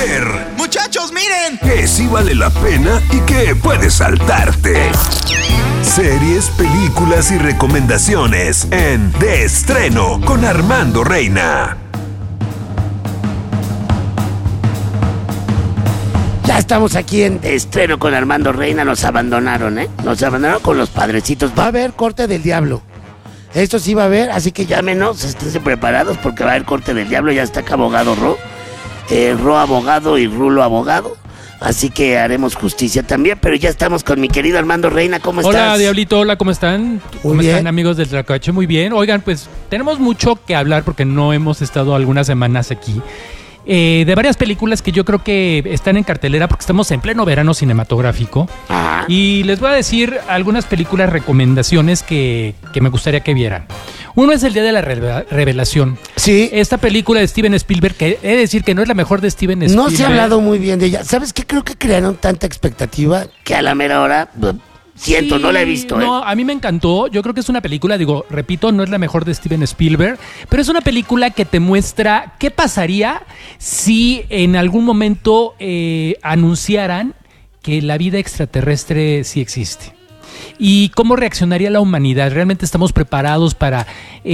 ver ¡Muchachos, miren! que sí vale la pena y que puedes saltarte. Series, películas y recomendaciones en De Estreno con Armando Reina. Ya estamos aquí en De Estreno con Armando Reina. Nos abandonaron, Nos abandonaron con los padrecitos. Va a haber corte del diablo. Esto sí va a haber, así que llámenos, esténse preparados porque va a haber corte del diablo. Ya está acá abogado Ro. Ro abogado y Rulo abogado. Así que haremos justicia también, pero ya estamos con mi querido Armando Reina. ¿Cómo estás? Hola, Diablito, hola, ¿cómo están? ¿Cómo están, amigos del Tlacuache? Muy bien. Oigan, pues tenemos mucho que hablar porque no hemos estado algunas semanas aquí. De varias películas que yo creo que están en cartelera porque estamos en pleno verano cinematográfico. Ajá. Y les voy a decir algunas películas recomendaciones que me gustaría que vieran. Uno es El Día de la Revelación. Sí. Esta película de Steven Spielberg, que he de decir que no es la mejor de Steven Spielberg. No se ha hablado muy bien de ella. ¿Sabes qué? Creo que crearon tanta expectativa que a la mera hora... Siento, sí, no la he visto. No, a mí me encantó. Yo creo que es una película, repito, no es la mejor de Steven Spielberg, pero es una película que te muestra qué pasaría si en algún momento anunciaran que la vida extraterrestre sí existe. Y cómo reaccionaría la humanidad. ¿Realmente estamos preparados para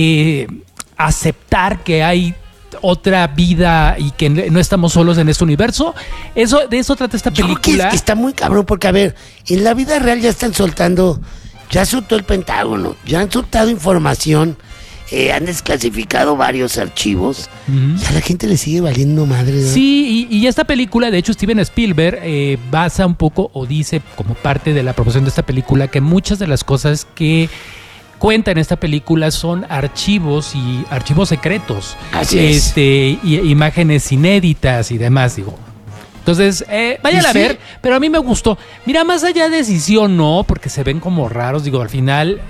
aceptar que hay otra vida y que no estamos solos en este universo? De eso trata esta película. Yo creo que está muy cabrón porque, a ver, en la vida real ya están soltando, ya soltó el Pentágono, ya han soltado información, han desclasificado varios archivos, y a la gente le sigue valiendo madre, ¿no? Sí, y esta película, de hecho, Steven Spielberg basa un poco, o dice como parte de la promoción de esta película, que muchas de las cosas que cuenta en esta película son archivos y archivos secretos. Así es. Y imágenes inéditas y demás, digo. Entonces, vayan a ver, pero a mí me gustó. Mira, más allá de si o no, porque se ven como raros, digo, al final,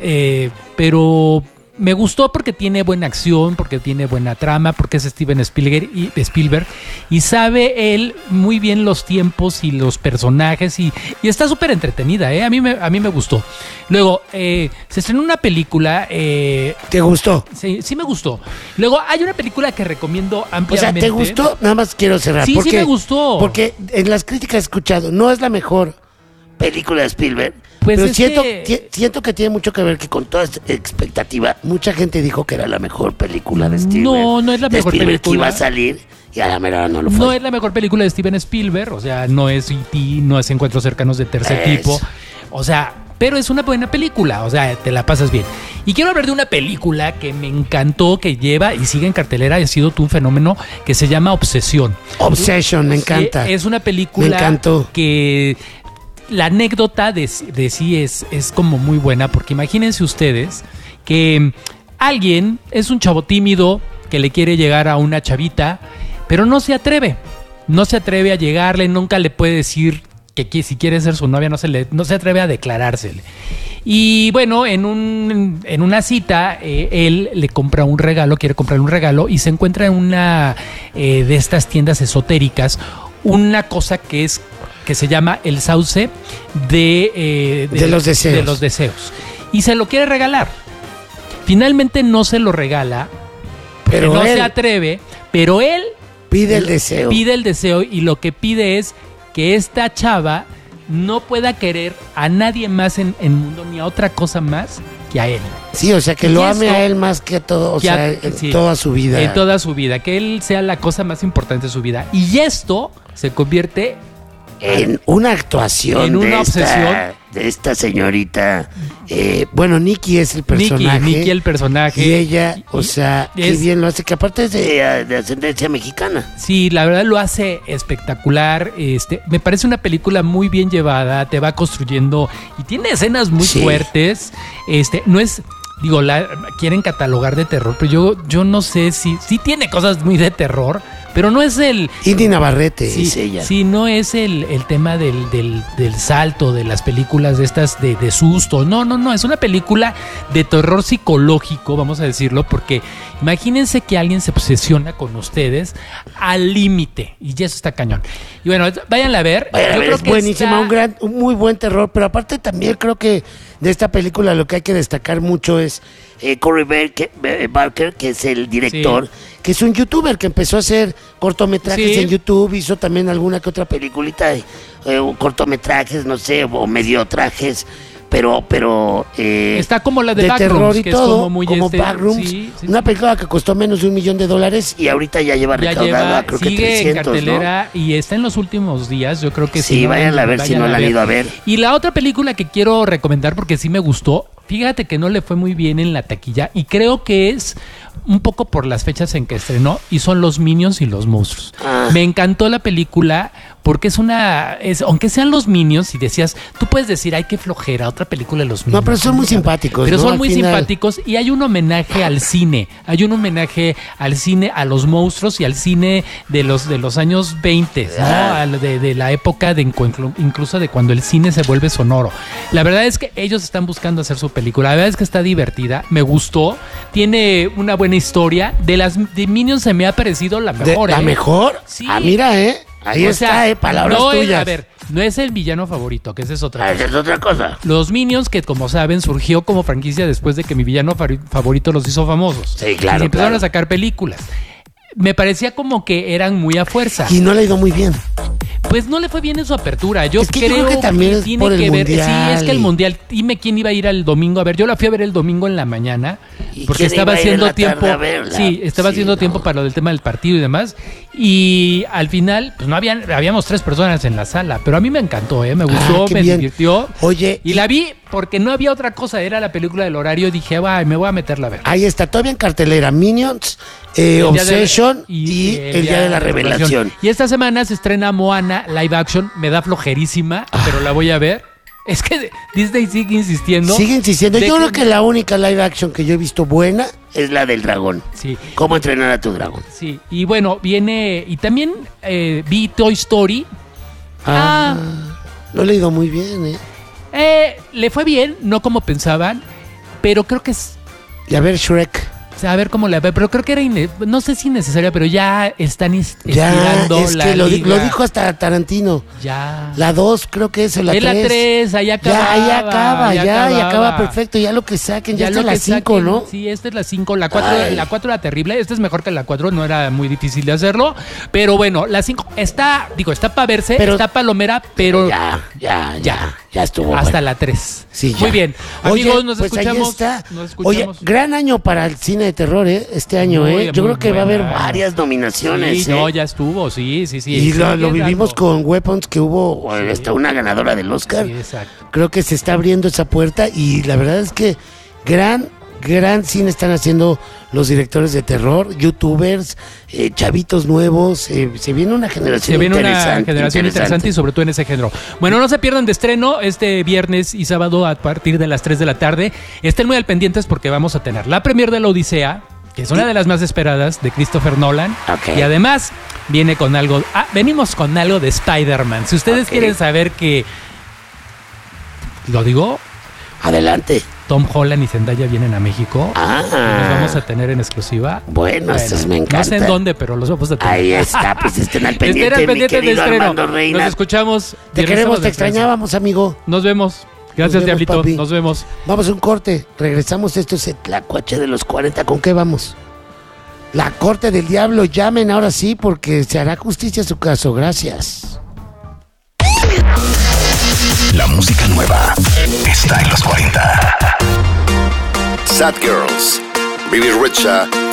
pero me gustó porque tiene buena acción, porque tiene buena trama, porque es Steven Spielberg y sabe él muy bien los tiempos y los personajes y está súper entretenida, A mí me gustó. Luego, se estrenó una película. ¿Te gustó? Sí me gustó. Luego, hay una película que recomiendo ampliamente. O sea, ¿te gustó? Nada más quiero cerrar. Sí me gustó. Porque en las críticas he escuchado, no es la mejor película de Spielberg. Pues pero siento que tiene mucho que ver que con toda esta expectativa, mucha gente dijo que era la mejor película de Spielberg. No es la mejor película. Que iba a salir y a la mera no lo fue. No es la mejor película de Steven Spielberg, o sea, no es E.T., no es Encuentros Cercanos de Tercer Tipo. O sea, pero es una buena película, o sea, te la pasas bien. Y quiero hablar de una película que me encantó, que lleva y sigue en cartelera, y ha sido un fenómeno, que se llama Obsesión. Obsession, me encanta. Es una película me encantó. Que la anécdota de sí es como muy buena, porque imagínense ustedes que alguien es un chavo tímido que le quiere llegar a una chavita, pero no se atreve a llegarle, nunca le puede decir que si quiere ser su novia, no se atreve a declarársele. Y bueno, en una cita, él quiere comprarle un regalo y se encuentra en una de estas tiendas esotéricas una cosa que se llama el sauce de los deseos. De los deseos. Y se lo quiere regalar. Finalmente no se lo regala, pero no se atreve, pero él pide el deseo. Pide el deseo y lo que pide es que esta chava no pueda querer a nadie más en el mundo, ni a otra cosa más que a él. Sí, o sea, que lo ame a él más que a todo, o sea, en toda su vida. En toda su vida, que él sea la cosa más importante de su vida. Y esto se convierte en una actuación, en una obsesión de esta señorita. Bueno, Nikki es el personaje. Nikki el personaje. Y ella, o sea, qué bien lo hace, que aparte es de ascendencia mexicana. Sí, la verdad lo hace espectacular. Me parece una película muy bien llevada, te va construyendo y tiene escenas muy fuertes. No es... Digo, quieren catalogar de terror, pero yo no sé si tiene cosas muy de terror, pero no es el... Indy Navarrete es ella. Sí, no es el tema del salto de las películas de estas de susto. No, es una película de terror psicológico, vamos a decirlo, porque Imagínense que alguien se obsesiona con ustedes al límite. Y eso está cañón. Y bueno, váyanla a ver. Es buenísima, un muy buen terror. Pero aparte también creo que de esta película lo que hay que destacar mucho es Corey Barker, que es el director, que es un youtuber que empezó a hacer cortometrajes en YouTube. Hizo también alguna que otra peliculita de cortometrajes, no sé, o mediotrajes. Pero está como la de terror Backrooms, y que todo, es como Backrooms, una película que costó menos de $1 millón y ahorita ya lleva recaudada, creo que 300, sigue en cartelera, ¿no? Y está en los últimos días, yo creo que sí, vayan a ver si no la han ido a ver. Y la otra película que quiero recomendar porque sí me gustó, fíjate que no le fue muy bien en la taquilla y creo que es un poco por las fechas en que estrenó y son Los Minions y los monstruos. Me encantó la película porque aunque sean los Minions y decías, tú puedes decir, ay, qué flojera, otra película de los Minions. No, pero son muy simpáticos. Pero ¿no? son Al muy final... simpáticos y hay un homenaje al cine. Hay un homenaje al cine, a los monstruos y al cine de los años 20, ¿no? De la época incluso de cuando el cine se vuelve sonoro. La verdad es que ellos están buscando hacer su película. La verdad es que está divertida, me gustó, tiene una buena historia. De Minions se me ha parecido la mejor. ¿La mejor? Sí. Mira, ahí está, palabras tuyas. A ver, no es el villano favorito, que esa es otra cosa. Esa es otra cosa. Los Minions, que como saben, surgió como franquicia después de que mi villano favorito los hizo famosos. Sí, claro. Y empezaron a sacar películas. Me parecía como que eran muy a fuerza. Y no le ha ido muy bien. Pues no le fue bien en su apertura. Yo creo que también es tiene por el que ver. mundial. Sí, es que el mundial. Dime quién iba a ir el domingo a ver. Yo la fui a ver el domingo en la mañana porque estaba haciendo tiempo. Sí, estaba haciendo tiempo para lo del tema del partido y demás. Y al final, pues habíamos 3 personas en la sala, pero a mí me encantó, me gustó, me divirtió. Oye, y la vi porque no había otra cosa, era la película del horario y dije, me voy a meterla a ver. Ahí está, todavía en cartelera, Minions, Obsession y el Día de la Revelación. Y esta semana se estrena Moana live action, me da flojerísima, pero la voy a ver. Es que Disney sigue insistiendo. Yo creo que la única live action que yo he visto buena es la del dragón. Sí. ¿Cómo entrenar a tu dragón? Sí. Y bueno, viene. Y también vi Toy Story. No le ha ido muy bien, le fue bien, no como pensaban, pero creo que es. Y a ver, Shrek. A ver cómo la ve, pero creo que era no sé si innecesaria, pero ya están estirando es la que lo dijo hasta Tarantino. Ya. La 2 creo que es la 3. Es la 3, ahí acaba. Ya acaba perfecto, ya lo que saquen, ya está la 5, ¿no? Sí, esta es la 5, la 4 era terrible, esta es mejor que la 4, no era muy difícil de hacerlo, pero bueno, la 5 está para verse, está palomera, pero ya estuvo. Hasta la 3. Sí, muy bien. Amigos, oye, nos pues escuchamos. Ahí está. Oye, gran año para el cine de terror, este año, Yo creo que va a haber varias nominaciones. Sí, ya estuvo, sí. Y lo vivimos con Weapons, que hubo hasta una ganadora del Oscar. Sí, exacto. Creo que se está abriendo esa puerta y la verdad es que gran cine están haciendo los directores de terror, youtubers, chavitos nuevos. Se viene una generación interesante y sobre todo en ese género. Bueno, no se pierdan de estreno este viernes y sábado a partir de las 3 de la tarde. Estén muy al pendientes porque vamos a tener la premier de La Odisea, que es una de las más esperadas de Christopher Nolan. Y además venimos con algo de Spider-Man. Si ustedes quieren saber que... ¿Lo digo? Adelante. Tom Holland y Zendaya vienen a México. Los vamos a tener en exclusiva. Bueno, estos me encantan. No sé en dónde, pero los vamos a tener. Ahí está, pues estén al pendiente, mi querido Armando Reina. Nos escuchamos. Te queremos, te extrañábamos, amigo. Nos vemos. Gracias, Diablito. Papi. Nos vemos. Vamos a un corte. Regresamos. Esto es el Tlacuache de los 40. ¿Con qué vamos? La Corte del Diablo. Llamen ahora sí porque se hará justicia a su caso. Gracias. La música nueva está en los 40. Sad Girls, Billy Richa,